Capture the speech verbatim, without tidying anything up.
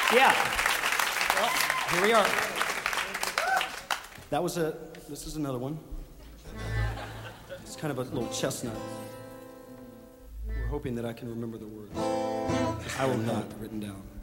Yeah. Well, here we are. That was a, this is another one. It's kind of a little chestnut. We're hoping that I can remember the words. I will not written down.